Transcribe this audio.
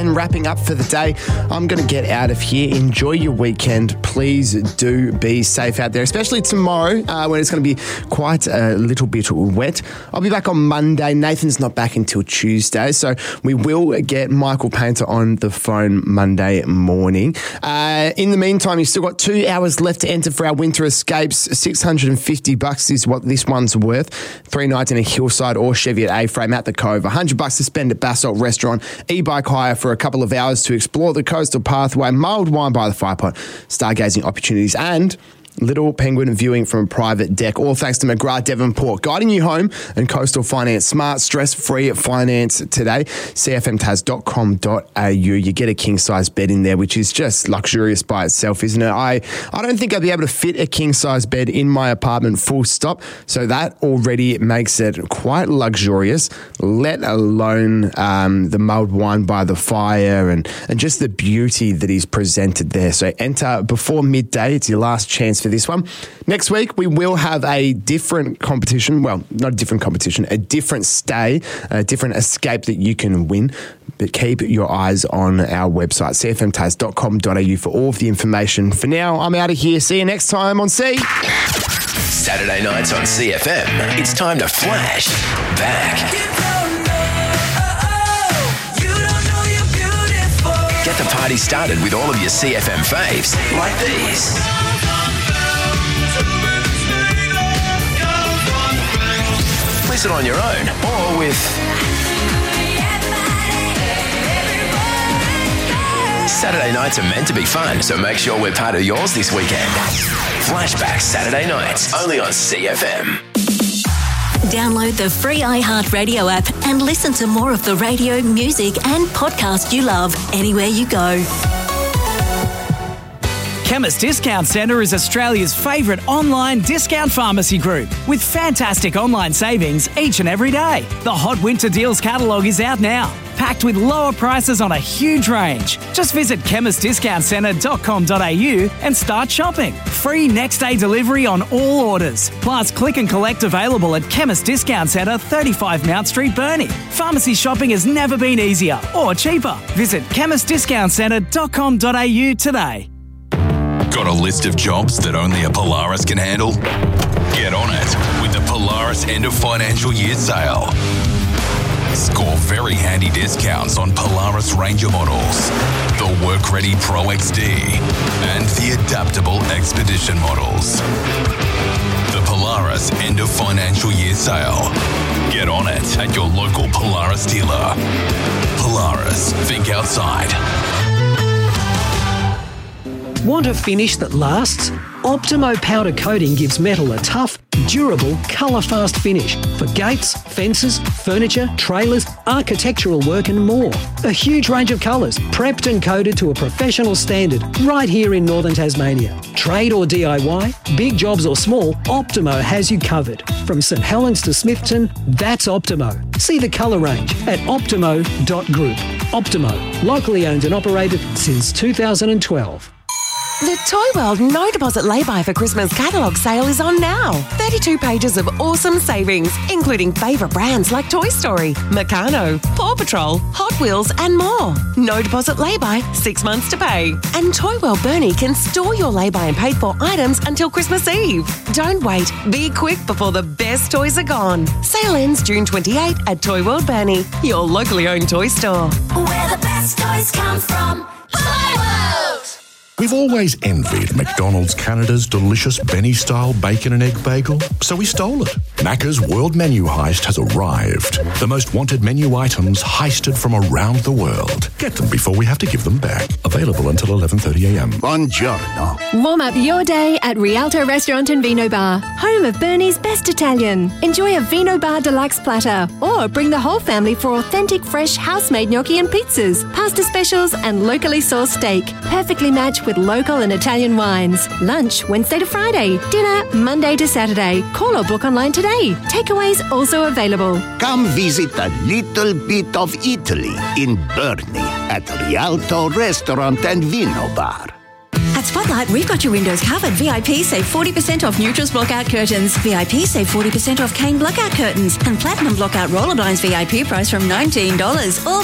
And wrapping up for the day, I'm going to get out of here. Enjoy your weekend. Please do be safe out there, especially tomorrow when it's going to be quite a little bit wet. I'll be back on Monday. Nathan's not back until Tuesday, so we will get Michael Painter on the phone Monday morning. In the meantime, you've still got 2 hours left to enter for our winter escapes. $650 is what this one's worth. 3 nights in a Hillside or Cheviot A-frame at the Cove. $100 to spend at Basalt Restaurant. E-bike hire for a couple of hours to explore the coastal pathway, mulled wine by the fire pot, stargazing opportunities, and little penguin viewing from a private deck. All thanks to McGrath Devonport, guiding you home and coastal finance. Smart, stress-free finance today. cfmtas.com.au. You get a king-size bed in there, which is just luxurious by itself, isn't it? I don't think I'd be able to fit a king-size bed in my apartment, full stop. So that already makes it quite luxurious, let alone the mulled wine by the fire and just the beauty that is presented there. So enter before midday. It's your last chance for this one. Next week, we will have a different competition. Well, not a different competition, a different stay, a different escape that you can win. But keep your eyes on our website, cfmtas.com.au, for all of the information. For now, I'm out of here. See you next time on C. Saturday nights on CFM, it's time to flash back. Get the party started with all of your CFM faves, like these. Listen on your own or with Saturday nights are meant to be fun, so make sure we're part of yours this weekend. Flashback Saturday nights, only on CFM. Download the free iHeartRadio app and listen to more of the radio, music and podcast you love anywhere you go. Chemist Discount Centre is Australia's favourite online discount pharmacy group with fantastic online savings each and every day. The Hot Winter Deals catalogue is out now, packed with lower prices on a huge range. Just visit chemistdiscountcentre.com.au and start shopping. Free next day delivery on all orders. Plus click and collect available at Chemist Discount Centre, 35 Mount Street, Burnie. Pharmacy shopping has never been easier or cheaper. Visit chemistdiscountcentre.com.au today. Got a list of jobs that only a Polaris can handle? Get on it with the Polaris End of Financial Year sale. Score very handy discounts on Polaris Ranger models, the Work-Ready Pro XD, and the adaptable Expedition models. The Polaris End of Financial Year sale. Get on it at your local Polaris dealer. Polaris, think outside. Want a finish that lasts? Optimo powder coating gives metal a tough, durable, colour-fast finish for gates, fences, furniture, trailers, architectural work and more. A huge range of colours, prepped and coated to a professional standard right here in Northern Tasmania. Trade or DIY, big jobs or small, Optimo has you covered. From St Helens to Smithton, that's Optimo. See the colour range at optimo.group. Optimo, locally owned and operated since 2012. The Toy World No Deposit Lay-By for Christmas catalogue sale is on now. 32 pages of awesome savings, including favourite brands like Toy Story, Meccano, Paw Patrol, Hot Wheels and more. No deposit lay-by, 6 months to pay. And Toy World Burnie can store your lay-by and paid for items until Christmas Eve. Don't wait. Be quick before the best toys are gone. Sale ends June 28 at Toy World Burnie, your locally owned toy store. Where the best toys come from. Toy World! We've always envied McDonald's Canada's delicious Benny-style bacon and egg bagel, so we stole it. Macca's World Menu Heist has arrived. The most wanted menu items heisted from around the world. Get them before we have to give them back. Available until 11:30am. Buongiorno. Warm up your day at Rialto Restaurant and Vino Bar, home of Burnie's best Italian. Enjoy a Vino Bar Deluxe platter or bring the whole family for authentic fresh house-made gnocchi and pizzas, pasta specials and locally sourced steak. Perfectly matched with local and Italian wines. Lunch Wednesday to Friday. Dinner Monday to Saturday. Call or book online today. Takeaways also available. Come visit a little bit of Italy in Burnie at Rialto Restaurant and Vino Bar. At Spotlight, we've got your windows covered. VIP save 40% off Neutrals Blockout Curtains. VIP save 40% off Kane Blockout Curtains. And Platinum Blockout Roller Blinds VIP price from $19. All